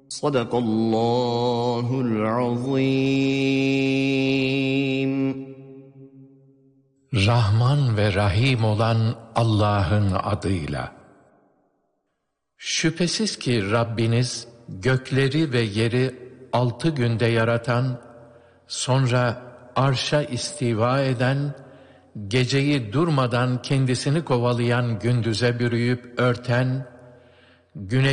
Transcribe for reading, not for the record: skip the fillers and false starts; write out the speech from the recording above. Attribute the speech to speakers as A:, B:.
A: Sadakallahul azim.
B: Rahman ve Rahim olan Allah'ın adıyla. Şüphesiz ki Rabbiniz gökleri ve yeri 6 günde yaratan, sonra arşa istiva eden, geceyi durmadan kendisini kovalayan gündüze bürüyüp örten, güneşi